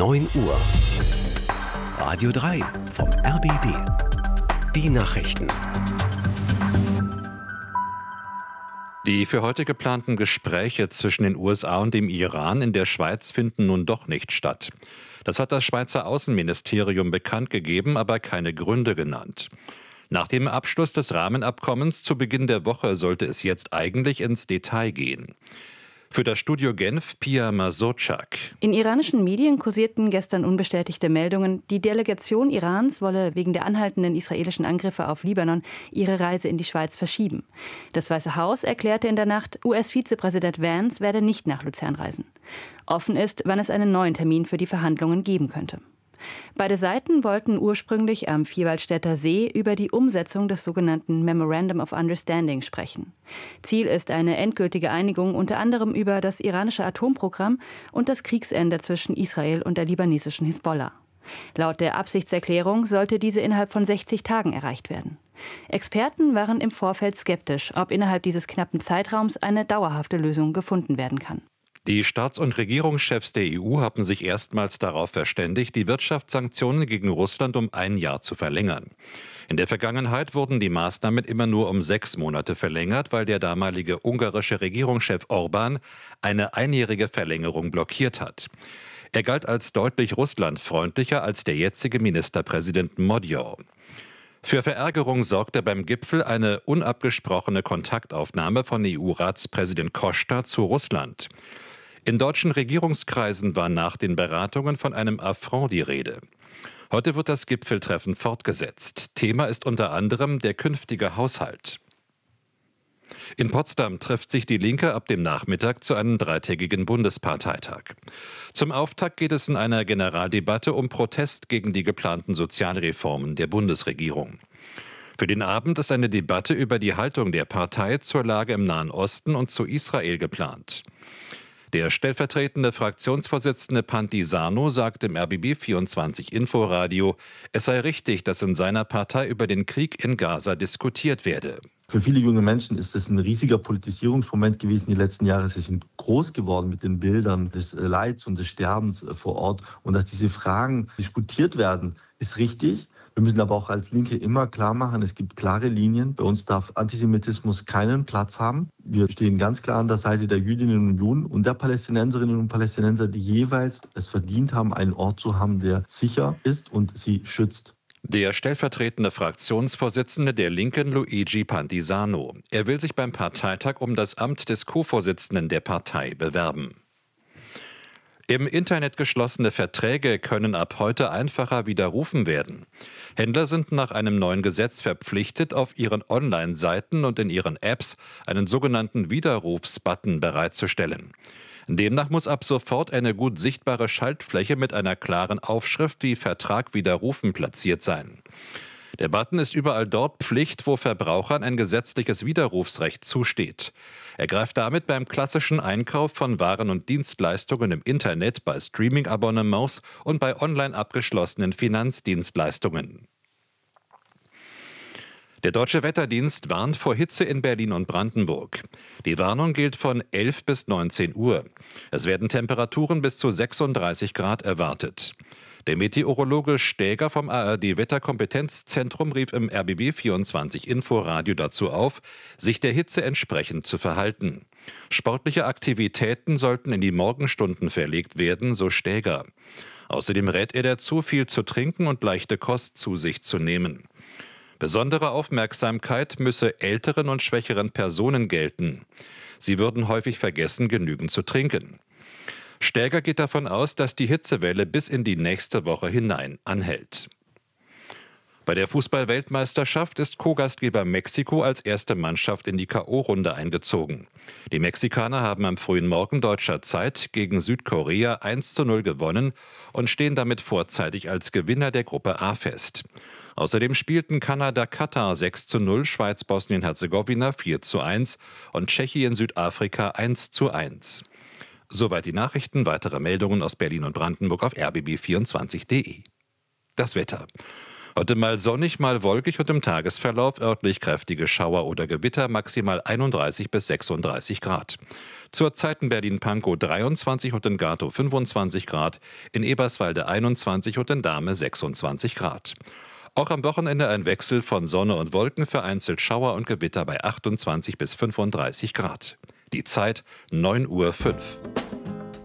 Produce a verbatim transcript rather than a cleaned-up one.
neun Uhr. Radio drei vom R B B. Die Nachrichten. Die für heute geplanten Gespräche zwischen den U S A und dem Iran in der Schweiz finden nun doch nicht statt. Das hat das Schweizer Außenministerium bekannt gegeben, aber keine Gründe genannt. Nach dem Abschluss des Rahmenabkommens zu Beginn der Woche sollte es jetzt eigentlich ins Detail gehen. Für das Studio Genf Pia Mazurczak. In iranischen Medien kursierten gestern unbestätigte Meldungen, die Delegation Irans wolle wegen der anhaltenden israelischen Angriffe auf Libanon ihre Reise in die Schweiz verschieben. Das Weiße Haus erklärte in der Nacht, U S-Vizepräsident Vance werde nicht nach Luzern reisen. Offen ist, wann es einen neuen Termin für die Verhandlungen geben könnte. Beide Seiten wollten ursprünglich am Vierwaldstätter See über die Umsetzung des sogenannten Memorandum of Understanding sprechen. Ziel ist eine endgültige Einigung unter anderem über das iranische Atomprogramm und das Kriegsende zwischen Israel und der libanesischen Hisbollah. Laut der Absichtserklärung sollte diese innerhalb von sechzig Tagen erreicht werden. Experten waren im Vorfeld skeptisch, ob innerhalb dieses knappen Zeitraums eine dauerhafte Lösung gefunden werden kann. Die Staats- und Regierungschefs der E U haben sich erstmals darauf verständigt, die Wirtschaftssanktionen gegen Russland um ein Jahr zu verlängern. In der Vergangenheit wurden die Maßnahmen immer nur um sechs Monate verlängert, weil der damalige ungarische Regierungschef Orbán eine einjährige Verlängerung blockiert hat. Er galt als deutlich russlandfreundlicher als der jetzige Ministerpräsident Modjo. Für Verärgerung sorgte beim Gipfel eine unabgesprochene Kontaktaufnahme von E U-Ratspräsident Costa zu Russland. In deutschen Regierungskreisen war nach den Beratungen von einem Affront die Rede. Heute wird das Gipfeltreffen fortgesetzt. Thema ist unter anderem der künftige Haushalt. In Potsdam trifft sich die Linke ab dem Nachmittag zu einem dreitägigen Bundesparteitag. Zum Auftakt geht es in einer Generaldebatte um Protest gegen die geplanten Sozialreformen der Bundesregierung. Für den Abend ist eine Debatte über die Haltung der Partei zur Lage im Nahen Osten und zu Israel geplant. Der stellvertretende Fraktionsvorsitzende Panti Sarno sagt im R B B vierundzwanzig Inforadio, es sei richtig, dass in seiner Partei über den Krieg in Gaza diskutiert werde. Für viele junge Menschen ist es ein riesiger Politisierungsmoment gewesen die letzten Jahre. Sie sind groß geworden mit den Bildern des Leids und des Sterbens vor Ort. Und dass diese Fragen diskutiert werden, ist richtig. Wir müssen aber auch als Linke immer klar machen, es gibt klare Linien. Bei uns darf Antisemitismus keinen Platz haben. Wir stehen ganz klar an der Seite der Jüdinnen und Juden und der Palästinenserinnen und Palästinenser, die jeweils es verdient haben, einen Ort zu haben, der sicher ist und sie schützt. Der stellvertretende Fraktionsvorsitzende der Linken, Luigi Pantisano. Er will sich beim Parteitag um das Amt des Co-Vorsitzenden der Partei bewerben. Im Internet geschlossene Verträge können ab heute einfacher widerrufen werden. Händler sind nach einem neuen Gesetz verpflichtet, auf ihren Online-Seiten und in ihren Apps einen sogenannten Widerrufsbutton bereitzustellen. Demnach muss ab sofort eine gut sichtbare Schaltfläche mit einer klaren Aufschrift wie Vertrag widerrufen platziert sein. Der Button ist überall dort Pflicht, wo Verbrauchern ein gesetzliches Widerrufsrecht zusteht. Er greift damit beim klassischen Einkauf von Waren und Dienstleistungen im Internet, bei Streaming-Abonnements und bei online abgeschlossenen Finanzdienstleistungen. Der Deutsche Wetterdienst warnt vor Hitze in Berlin und Brandenburg. Die Warnung gilt von elf bis neunzehn Uhr. Es werden Temperaturen bis zu sechsunddreißig Grad erwartet. Der Meteorologe Stäger vom A R D-Wetterkompetenzzentrum rief im R B B vierundzwanzig Inforadio dazu auf, sich der Hitze entsprechend zu verhalten. Sportliche Aktivitäten sollten in die Morgenstunden verlegt werden, so Stäger. Außerdem rät er dazu, viel zu trinken und leichte Kost zu sich zu nehmen. Besondere Aufmerksamkeit müsse älteren und schwächeren Personen gelten. Sie würden häufig vergessen, genügend zu trinken. Stäger geht davon aus, dass die Hitzewelle bis in die nächste Woche hinein anhält. Bei der Fußball-Weltmeisterschaft ist Co-Gastgeber Mexiko als erste Mannschaft in die K O-Runde eingezogen. Die Mexikaner haben am frühen Morgen deutscher Zeit gegen Südkorea eins zu null gewonnen und stehen damit vorzeitig als Gewinner der Gruppe A fest. Außerdem spielten Kanada-Katar sechs zu null, Schweiz-Bosnien-Herzegowina vier zu eins und Tschechien-Südafrika eins zu eins. Soweit die Nachrichten. Weitere Meldungen aus Berlin und Brandenburg auf r b b vierundzwanzig punkt d e. Das Wetter. Heute mal sonnig, mal wolkig und im Tagesverlauf örtlich kräftige Schauer oder Gewitter, maximal einunddreißig bis sechsunddreißig Grad. Zurzeit in Berlin-Pankow dreiundzwanzig und in Gatow fünfundzwanzig Grad, in Eberswalde einundzwanzig und in Dahme sechsundzwanzig Grad. Auch am Wochenende ein Wechsel von Sonne und Wolken, vereinzelt Schauer und Gewitter bei achtundzwanzig bis fünfunddreißig Grad. Die Zeit neun Uhr fünf.